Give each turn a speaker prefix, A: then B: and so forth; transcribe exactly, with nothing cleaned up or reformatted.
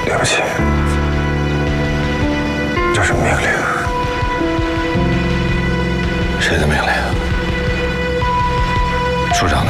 A: 对不起，这是命令。
B: 谁的命令？署长的。